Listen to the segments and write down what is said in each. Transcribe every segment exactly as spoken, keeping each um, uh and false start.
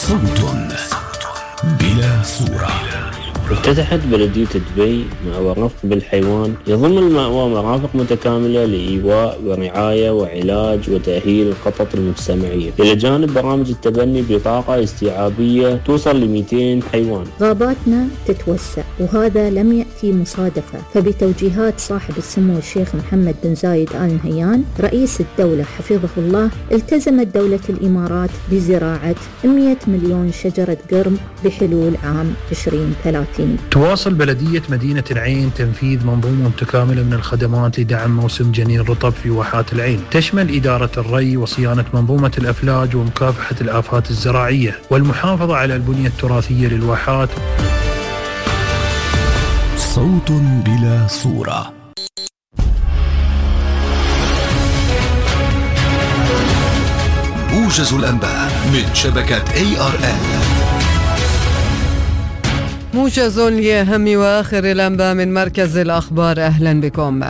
صوت بلا صورة. افتتحت بلدية دبي مأوى رفق بالحيوان يضم المأوى مرافق متكاملة لإيواء ورعاية وعلاج وتأهيل القطط المجتمعية، إلى جانب برامج التبني بطاقة استيعابية توصل ل مئتين حيوان. غاباتنا تتوسع وهذا لم يأتي مصادفة، فبتوجيهات صاحب السمو الشيخ محمد بن زايد آل نهيان رئيس الدولة حفظه الله، التزمت دولة الإمارات بزراعة مئة مليون شجرة قرم بحلول عام عشرين ثلاثين. تواصل بلدية مدينة العين تنفيذ منظومة متكاملة من الخدمات لدعم موسم جنين رطب في واحات العين، تشمل إدارة الري وصيانة منظومة الأفلاج ومكافحة الآفات الزراعية والمحافظة على البنية التراثية للواحات. صوت بلا صورة. موجز الأنباء من شبكة إيه آر إل. موجز لأهم وآخر الأنباء من مركز الأخبار. أهلا بكم.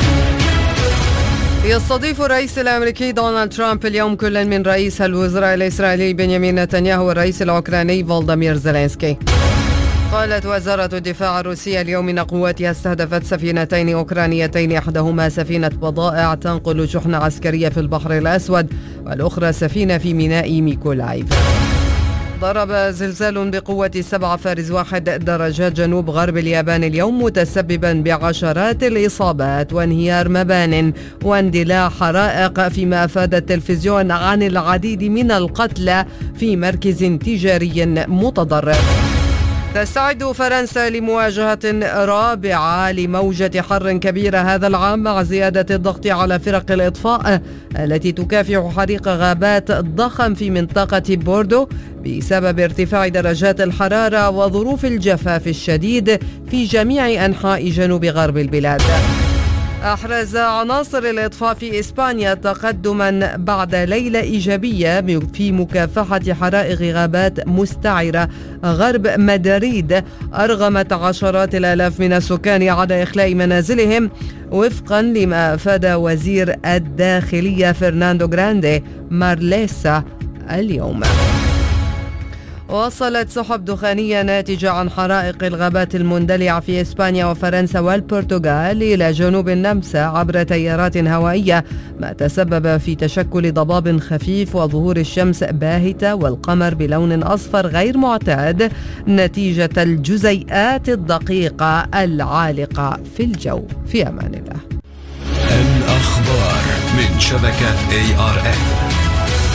يستضيف الرئيس الأمريكي دونالد ترامب اليوم كل من رئيس الوزراء الإسرائيلي بنيامين نتنياهو والرئيس الأوكراني فولوديمير زيلينسكي. قالت وزارة الدفاع الروسية اليوم إن قواتها استهدفت سفينتين أوكرانيتين، إحداهما سفينة بضائع تنقل شحنة عسكرية في البحر الأسود والأخرى سفينة في ميناء ميكولايف. ضرب زلزال بقوة سبعة فاصلة واحد درجات جنوب غرب اليابان اليوم، متسببا بعشرات الإصابات وانهيار مبان واندلاع حرائق، فيما أفاد التلفزيون عن العديد من القتلى في مركز تجاري متضرر. تستعد فرنسا لمواجهة رابعة لموجة حر كبيرة هذا العام، مع زيادة الضغط على فرق الإطفاء التي تكافح حريق غابات ضخم في منطقة بوردو بسبب ارتفاع درجات الحرارة وظروف الجفاف الشديد في جميع أنحاء جنوب غرب البلاد. أحرز عناصر الإطفاء في إسبانيا تقدما بعد ليلة إيجابية في مكافحة حرائق غابات مستعرة غرب مدريد أرغمت عشرات الآلاف من السكان على إخلاء منازلهم، وفقا لما أفاد وزير الداخلية فرناندو غراندي مارليسا اليوم. وصلت سحب دخانية ناتجة عن حرائق الغابات المندلعة في إسبانيا وفرنسا والبرتغال إلى جنوب النمسا عبر تيارات هوائية، ما تسبب في تشكل ضباب خفيف وظهور الشمس باهتة والقمر بلون أصفر غير معتاد نتيجة الجزيئات الدقيقة العالقة في الجو. في أمان الله. الأخبار من شبكة إيه آر إل.